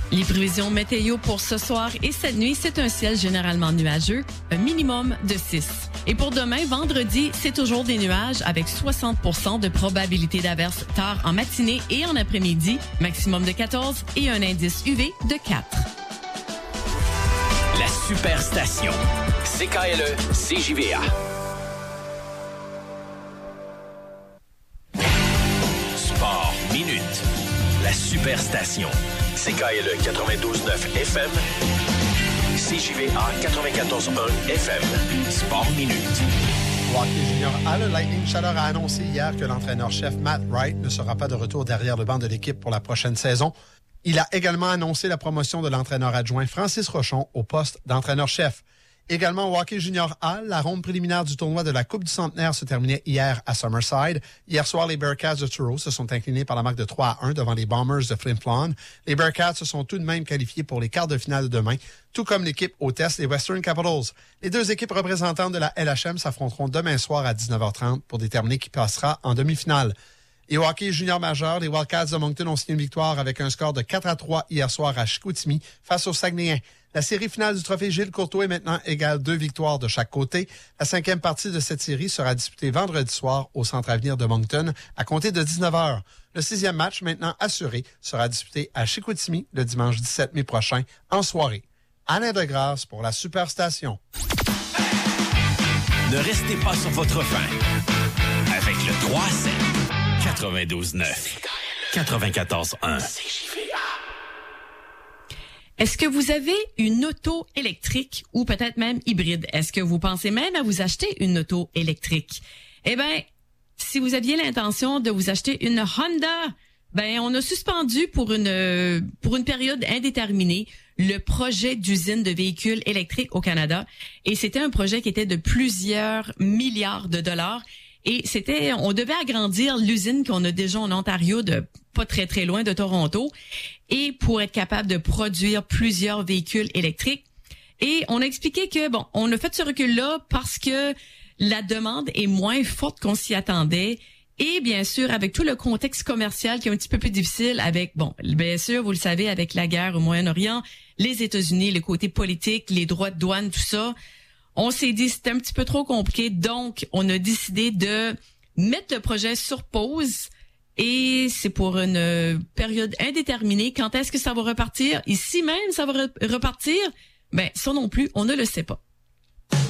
Les prévisions météo pour ce soir et cette nuit, c'est un ciel généralement nuageux, un minimum de 6. Et pour demain, vendredi, c'est toujours des nuages avec 60% de probabilité d'averse tard en matinée et en après-midi, maximum de 14 et un indice UV de 4. La Superstation. CKLE, CJVA. Sport Minute. La Superstation. CKLE 92.9 FM. CJVA 94.1 FM. Sport Minute. Hockey Junior A, le Lightning Chaleur a annoncé hier que l'entraîneur-chef Matt Wright ne sera pas de retour derrière le banc de l'équipe pour la prochaine saison. Il a également annoncé la promotion de l'entraîneur adjoint Francis Rochon au poste d'entraîneur-chef. Également au Hockey Junior A, la ronde préliminaire du tournoi de la Coupe du Centenaire se terminait hier à Summerside. Hier soir, les Bearcats de Truro se sont inclinés par la marque de 3-1 devant les Bombers de Flin Flon. Les Bearcats se sont tout de même qualifiés pour les quarts de finale de demain, tout comme l'équipe hôtesse, les Western Capitals. Les deux équipes représentantes de la LHM s'affronteront demain soir à 19h30 pour déterminer qui passera en demi-finale. Et au hockey junior majeur, les Wildcats de Moncton ont signé une victoire avec un score de 4-3 hier soir à Chicoutimi face aux Saguenayens. La série finale du trophée Gilles Courteau est maintenant égale 2 victoires de chaque côté. La 5e partie de cette série sera disputée vendredi soir au Centre Avenir de Moncton à compter de 19h. Le 6e match, maintenant assuré, sera disputé à Chicoutimi le dimanche 17 mai prochain en soirée. Alain Degrasse pour la Superstation. Ne restez pas sur votre faim. Avec le 3-7, 92.9, 94.1. Est-ce que vous avez une auto électrique ou peut-être même hybride? Est-ce que vous pensez même à vous acheter une auto électrique? Eh bien, si vous aviez l'intention de vous acheter une Honda, on a suspendu pour une période indéterminée le projet d'usine de véhicules électriques au Canada. Et c'était un projet qui était de plusieurs milliards de dollars. Et on devait agrandir l'usine qu'on a déjà en Ontario, de pas très très loin de Toronto, et pour être capable de produire plusieurs véhicules électriques. Et on a expliqué que on a fait ce recul-là parce que la demande est moins forte qu'on s'y attendait. Et bien sûr, avec tout le contexte commercial qui est un petit peu plus difficile avec, bien sûr, vous le savez, avec la guerre au Moyen-Orient, les États-Unis, le côté politique, les droits de douane, tout ça, on s'est dit c'était un petit peu trop compliqué. Donc, on a décidé de mettre le projet sur pause et c'est pour une période indéterminée. Quand est-ce que ça va repartir? Ici même, ça va repartir? Ça non plus, on ne le sait pas.